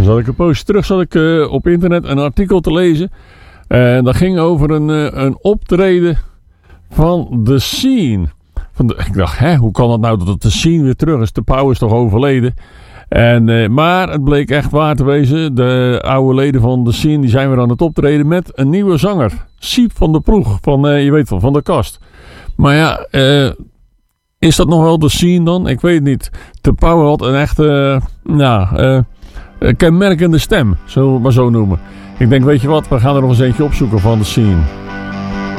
zat ik een poosje terug op internet een artikel te lezen. En dat ging over een optreden van The Scene. Ik dacht, hoe kan dat nou dat The Scene weer terug is? De Pauw is toch overleden? Maar het bleek echt waar te wezen. De oude leden van The Scene die zijn weer aan het optreden met een nieuwe zanger. Siep van der Ploeg, je weet wel, van de kast. Maar ja, is dat nog wel The Scene dan? Ik weet het niet. De Pauw had een echte, kenmerkende stem, zullen we het maar zo noemen. Ik denk, weet je wat, we gaan er nog eens eentje opzoeken van The Scene.